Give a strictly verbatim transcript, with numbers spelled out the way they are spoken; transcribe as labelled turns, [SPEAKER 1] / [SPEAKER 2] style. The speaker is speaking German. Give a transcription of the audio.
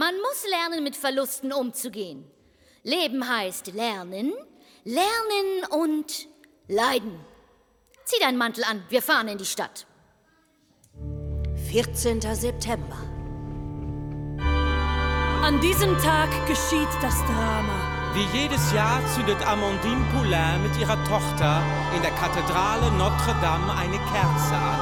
[SPEAKER 1] Man muss lernen, mit Verlusten umzugehen. Leben heißt lernen, lernen und leiden. Zieh deinen Mantel an, wir fahren in die Stadt.
[SPEAKER 2] vierzehnter September.
[SPEAKER 3] An diesem Tag geschieht das Drama.
[SPEAKER 4] Wie jedes Jahr zündet Amandine Poulain mit ihrer Tochter in der Kathedrale Notre Dame eine Kerze an.